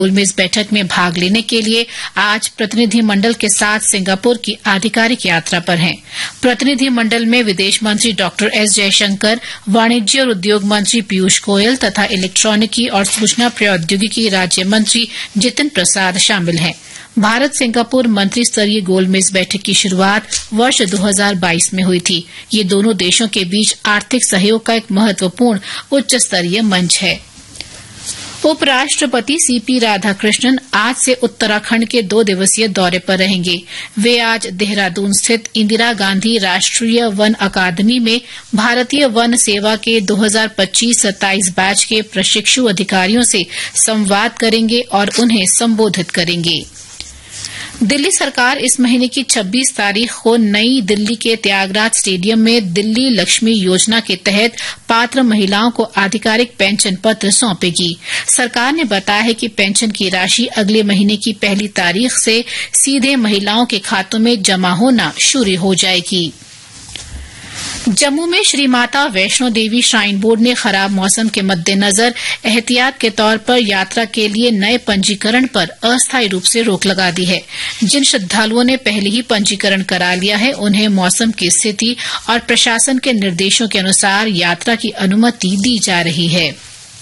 में इस बैठक में भाग लेने के लिए आज प्रतिनिधिमंडल के साथ सिंगापुर की आधिकारिक यात्रा पर हैं। प्रतिनिधिमंडल में विदेश मंत्री डॉक्टर एस जयशंकर, वाणिज्य और उद्योग मंत्री पीयूष गोयल तथा इलेक्ट्रॉनिकी और सूचना प्रौद्योगिकी राज्य मंत्री जितिन प्रसाद शामिल हैं। भारत सिंगापुर मंत्री स्तरीय गोलमेज बैठक की शुरूआत वर्ष 2022 में हुई थी। ये दोनों देशों के बीच आर्थिक सहयोग का एक महत्वपूर्ण उच्च स्तरीय मंच है। उपराष्ट्रपति सीपी राधाकृष्णन आज से उत्तराखंड के 2 दिवसीय दौरे पर रहेंगे। वे आज देहरादून स्थित इंदिरा गांधी राष्ट्रीय वन अकादमी में भारतीय वन सेवा के 2025-27 बैच के प्रशिक्षु अधिकारियों से संवाद करेंगे और उन्हें संबोधित करेंगे। दिल्ली सरकार इस महीने की 26 तारीख को नई दिल्ली के त्यागराज स्टेडियम में दिल्ली लक्ष्मी योजना के तहत पात्र महिलाओं को आधिकारिक पेंशन पत्र सौंपेगी। सरकार ने बताया है कि पेंशन की राशि अगले महीने की 1 तारीख से सीधे महिलाओं के खातों में जमा होना शुरू हो जाएगी। जम्मू में श्री माता वैष्णो देवी श्राइन बोर्ड ने खराब मौसम के मद्देनजर एहतियात के तौर पर यात्रा के लिए नए पंजीकरण पर अस्थायी रूप से रोक लगा दी है। जिन श्रद्धालुओं ने पहले ही पंजीकरण करा लिया है, उन्हें मौसम की स्थिति और प्रशासन के निर्देशों के अनुसार यात्रा की अनुमति दी जा रही है।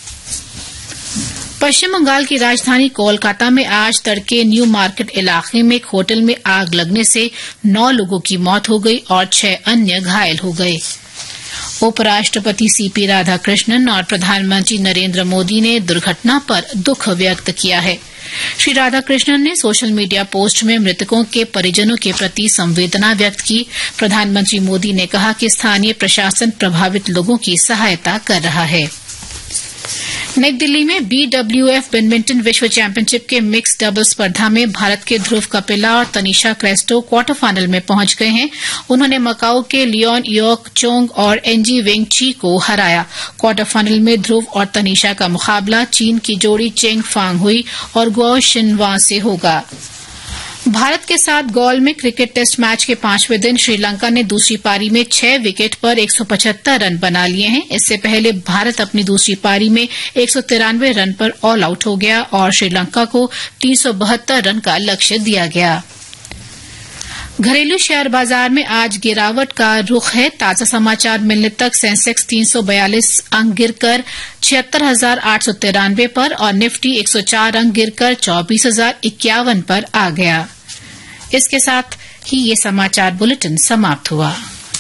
पश्चिम बंगाल की राजधानी कोलकाता में आज तड़के न्यू मार्केट इलाके में एक होटल में आग लगने से 9 लोगों की मौत हो गई और 6 अन्य घायल हो गए। उपराष्ट्रपति सीपी राधाकृष्णन और प्रधानमंत्री नरेंद्र मोदी ने दुर्घटना पर दुख व्यक्त किया है। श्री राधाकृष्णन ने सोशल मीडिया पोस्ट में मृतकों के परिजनों के प्रति संवेदना व्यक्त की। प्रधानमंत्री मोदी ने कहा कि स्थानीय प्रशासन प्रभावित लोगों की सहायता कर रहा है। नई दिल्ली में BWF बैडमिंटन विश्व चैंपियनशिप के मिक्स डबल स्पर्धा में भारत के ध्रुव कपिला और तनिषा क्रेस्टो क्वार्टर फाइनल में पहुंच गए हैं। उन्होंने मकाऊ के लियोन योक चोंग और एनजी वेंग ची को हराया। क्वार्टर फाइनल में ध्रुव और तनिषा का मुकाबला चीन की जोड़ी चेंग फांग हुई और गुओ शिनवा से होगा। भारत के साथ गौल में क्रिकेट टेस्ट मैच के 5वें दिन श्रीलंका ने दूसरी पारी में 6 विकेट पर 175 रन बना लिए हैं। इससे पहले भारत अपनी दूसरी पारी में 193 रन पर ऑल आउट हो गया और श्रीलंका को 372 रन का लक्ष्य दिया गया। घरेलू शेयर बाजार में आज गिरावट का रुख है। ताजा समाचार मिलने तक सेंसेक्स 342 अंक गिरकर 76,893 पर और निफ्टी 104 अंक गिरकर 24,051 पर आ गया। इसके साथ ही ये समाचार बुलेटिन समाप्त हुआ।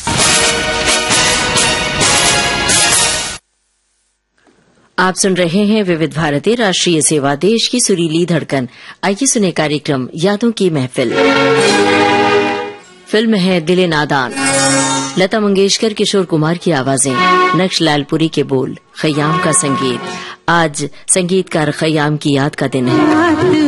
आप सुन रहे हैं विविध भारती राष्ट्रीय सेवा, देश की सुरीली धड़कन। आइए सुने कार्यक्रम यादों की महफिल। फिल्म है दिले नादान। लता मंगेशकर, किशोर कुमार की आवाजें, नक्श लालपुरी के बोल, खयाम का संगीत। आज संगीतकार खयाम की याद का दिन है।